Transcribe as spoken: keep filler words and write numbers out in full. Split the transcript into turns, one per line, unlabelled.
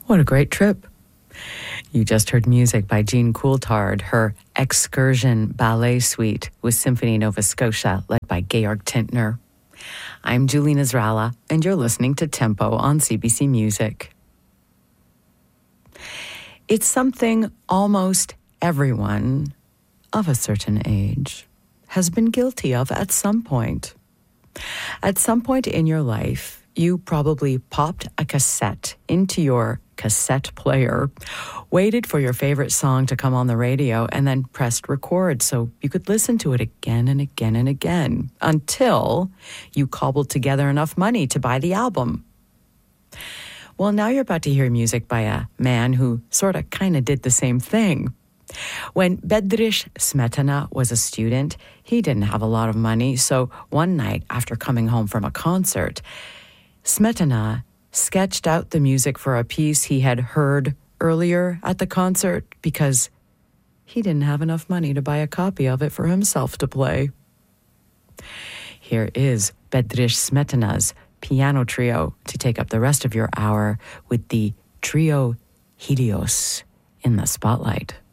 What a great trip. You just heard music by Jean Coulthard, her Excursion Ballet Suite with Symphony Nova Scotia, led by Georg Tintner. I'm Julie Nasrallah, and you're listening to Tempo on C B C Music. It's something almost everyone of a certain age has been guilty of at some point. At some point in your life, you probably popped a cassette into your cassette player, waited for your favorite song to come on the radio, and then pressed record so you could listen to it again and again and again until you cobbled together enough money to buy the album. Well, now you're about to hear music by a man who sort of kind of did the same thing. When Bedřich Smetana was a student, he didn't have a lot of money, so one night after coming home from a concert, Smetana sketched out the music for a piece he had heard earlier at the concert because he didn't have enough money to buy a copy of it for himself to play. Here is Bedřich Smetana's piano trio to take up the rest of your hour with the Trio Helios in the spotlight.